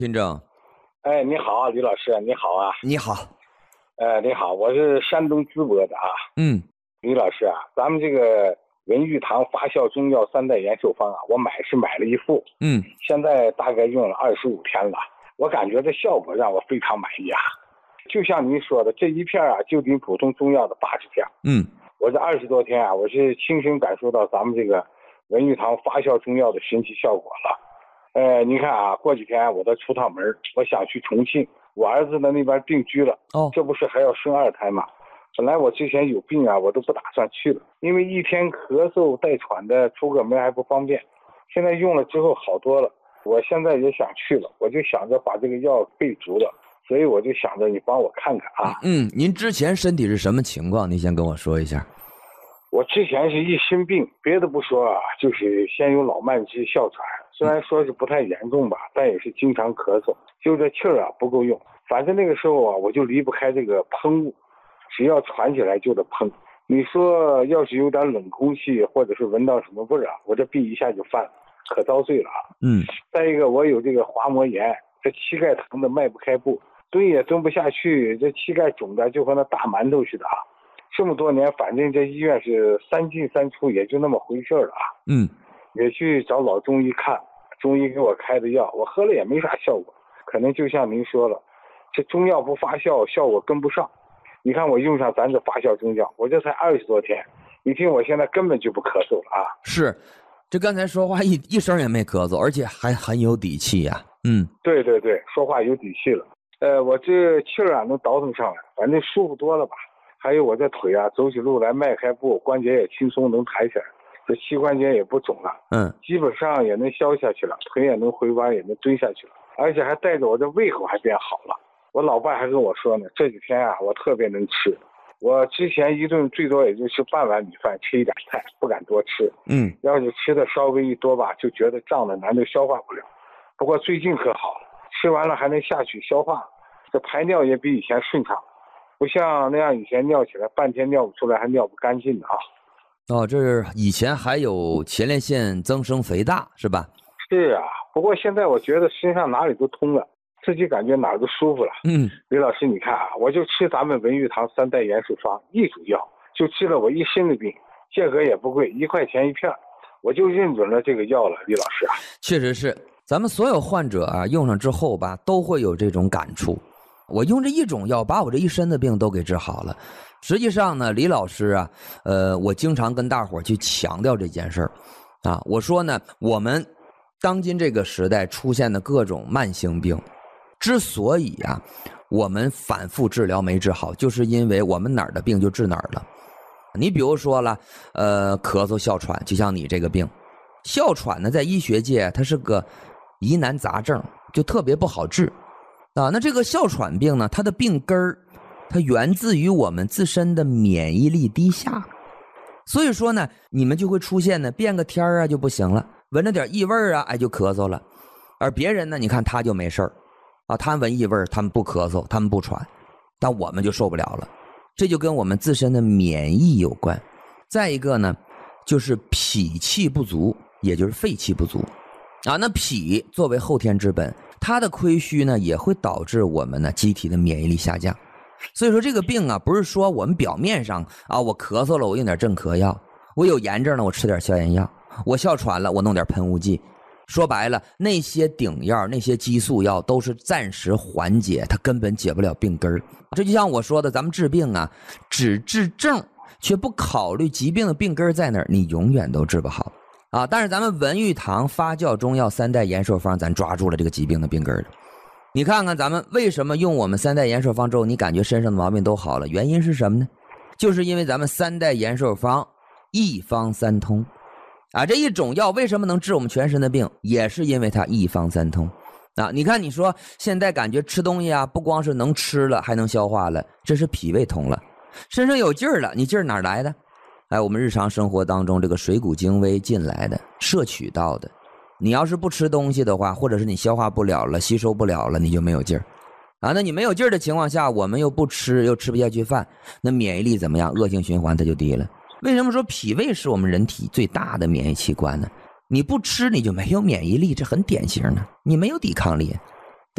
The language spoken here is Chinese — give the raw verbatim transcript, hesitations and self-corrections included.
听正， 哎，你好，李老师，你好啊。 你好。 呃，你好，我是山东淄博的啊。 嗯， 李老师啊，咱们这个文玉堂发酵中药三代延寿方啊，我买是买了一副。 嗯， 现在大概用了二十五天了，我感觉这效果让我非常满意啊。就像您说的，这一片啊，就比普通中药的八十片。 嗯， 我这二十多天啊，我是亲身感受到咱们这个文玉堂发酵中药的神奇效果了。呃，你看啊，过几天我再出趟门，我想去重庆，我儿子呢那边定居了。 哦， 这不是还要生二胎吗？本来我之前有病啊，我都不打算去了，因为一天咳嗽带喘的，出个门还不方便。现在用了之后好多了，我现在也想去了，我就想着把这个药备足了，所以我就想着你帮我看看啊。 嗯，您之前身体是什么情况？您先跟我说一下。 我之前是一身病，别的不说啊，就是先有老慢支、哮喘，虽然说是不太严重吧，但也是经常咳嗽，就这气儿啊不够用。反正那个时候啊，我就离不开这个喷雾，只要喘起来就得喷。你说要是有点冷空气，或者是闻到什么味儿啊，我这病一下就犯了，可遭罪了啊。 嗯。 再一个，我有这个滑膜炎，这膝盖疼的迈不开步，蹲也蹲不下去，这膝盖肿的就和那大馒头似的啊。这么多年，反正这医院是三进三出，也就那么回事了啊。 嗯， 也去找老中医看，中医给我开的药，我喝了也没啥效果。可能就像您说了，这中药不发酵，效果跟不上。你看我用上咱这发酵中药，我这才二十多天，你听我现在根本就不咳嗽了啊。 是，这刚才说话一一声也没咳嗽，而且还很有底气呀、啊。嗯， 对对对，说话有底气了。呃，我这气儿啊能倒腾上来，反正舒服多了吧。还有我这腿啊，走起路来迈开步，关节也轻松能抬起来，这膝关节也不肿了， 嗯， 基本上也能消下去了，腿也能回弯，也能蹲下去了，而且还带着我这胃口还变好了。我老伴还跟我说呢，这几天啊，我特别能吃。我之前一顿最多也就吃半碗米饭，吃一点菜，不敢多吃。 嗯， 要是吃的稍微一多吧，就觉得胀的难都消化不了。不过最近可好了，吃完了还能下去消化，这排尿也比以前顺畅。不像那样以前尿起来半天尿不出来，还尿不干净的啊。 哦，这是以前还有前列腺增生肥大是吧？ 是啊，不过现在我觉得身上哪里都通了，自己感觉哪儿都舒服了。 嗯， 李老师你看啊，我就吃咱们文玉堂三代延寿方一主药，就治了我一身的病，价格也不贵，一块钱一片，我就认准了这个药了。李老师啊， 确实是，咱们所有患者啊用上之后吧，都会有这种感触。我用这一种药把我这一身的病都给治好了。实际上呢，李老师啊，呃，我经常跟大伙儿去强调这件事儿啊。我说呢，我们当今这个时代出现的各种慢性病，之所以啊，我们反复治疗没治好，就是因为我们哪儿的病就治哪儿了。你比如说了，呃，咳嗽、哮喘，就像你这个病，哮喘呢，在医学界它是个疑难杂症，就特别不好治。啊，那这个哮喘病呢，它的病根儿，它源自于我们自身的免疫力低下，所以说呢，你们就会出现呢，变个天啊就不行了，闻着点异味啊，哎就咳嗽了，而别人呢，你看他就没事儿，啊，他闻异味，他们不咳嗽，他们不喘，但我们就受不了了，这就跟我们自身的免疫有关。再一个呢，就是脾气不足，也就是肺气不足。啊，那脾作为后天之本，它的亏虚呢，也会导致我们呢机体的免疫力下降。所以说这个病啊，不是说我们表面上啊，我咳嗽了，我用点镇咳药；我有炎症了，我吃点消炎药；我哮喘了，我弄点喷雾剂。说白了，那些顶药、那些激素药都是暂时缓解，它根本解不了病根儿。这就像我说的，咱们治病啊，只治症，却不考虑疾病的病根在哪儿，你永远都治不好。啊，但是咱们文玉堂发酵中药三代延寿方，咱抓住了这个疾病的病根了。你看看咱们为什么用我们三代延寿方之后，你感觉身上的毛病都好了？原因是什么呢？就是因为咱们三代延寿方一方三通啊，这一种药为什么能治我们全身的病，也是因为它一方三通啊。你看，你说现在感觉吃东西啊，不光是能吃了，还能消化了，这是脾胃通了，身上有劲儿了，你劲儿哪来的？哎，我们日常生活当中这个水谷精微进来的，摄取到的，你要是不吃东西的话，或者是你消化不了了，吸收不了了，你就没有劲儿啊。那你没有劲儿的情况下，我们又不吃，又吃不下去饭，那免疫力怎么样？恶性循环它就低了。为什么说脾胃是我们人体最大的免疫器官呢？你不吃你就没有免疫力，这很典型的，你没有抵抗力